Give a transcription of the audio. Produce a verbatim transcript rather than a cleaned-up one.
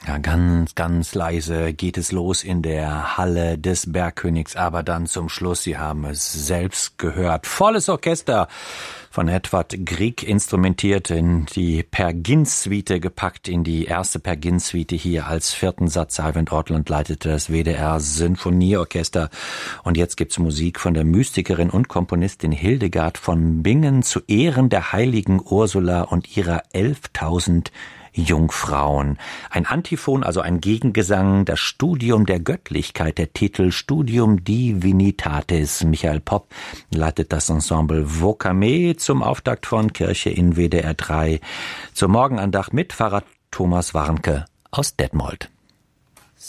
Ja, ganz, ganz leise geht es los in der Halle des Bergkönigs, aber dann zum Schluss, Sie haben es selbst gehört, volles Orchester von Edvard Grieg instrumentiert, in die Per Gynt-Suite gepackt, in die erste Per Gynt-Suite hier als vierten Satz. Eivind Ortland leitete das W D R-Sinfonieorchester. Und jetzt gibt's Musik von der Mystikerin und Komponistin Hildegard von Bingen zu Ehren der heiligen Ursula und ihrer elftausend Jungfrauen. Ein Antiphon, also ein Gegengesang, das Studium der Göttlichkeit, der Titel Studium Divinitatis. Michael Popp leitet das Ensemble Vocame zum Auftakt von Kirche in W D R drei. Zur Morgenandacht mit Pfarrer Thomas Warnke aus Detmold.